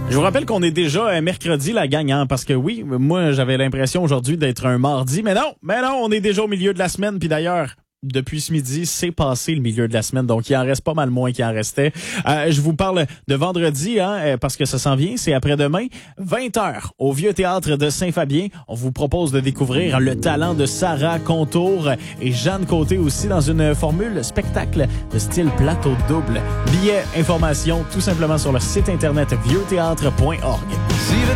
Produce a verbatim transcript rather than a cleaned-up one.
Je vous rappelle qu'on est déjà euh, mercredi, la gang, hein, parce que oui, moi, j'avais l'impression aujourd'hui d'être un mardi, mais non, mais non, on est déjà au milieu de la semaine, puis d'ailleurs, depuis ce midi, c'est passé le milieu de la semaine, donc il en reste pas mal moins qu'il en restait. Euh, je vous parle de vendredi, hein, parce que ça s'en vient, c'est après-demain, vingt heures, au Vieux Théâtre de Saint-Fabien. On vous propose de découvrir le talent de Sarah Contour et Jeanne Côté aussi dans une formule spectacle de style plateau double. Billets, informations, tout simplement sur le site internet vieux théâtre point org.